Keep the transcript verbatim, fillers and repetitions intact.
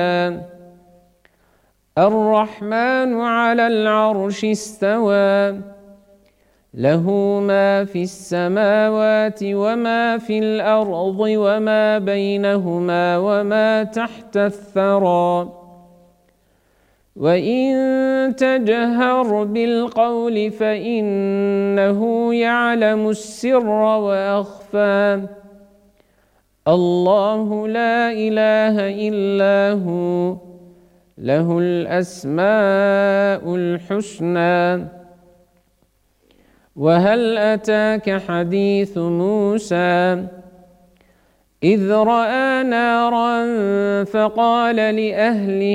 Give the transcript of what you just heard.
الرحمن على العرش استوى له ما في السماوات وما في الأرض وما بينهما وما تحت الثرى وإن تجهر بالقول فإنه يعلم السر وأخفى الله لا إله إلا هو له الأسماء الحسنى وهل أتاك حديث موسى إذ رأى نارا فقال لأهله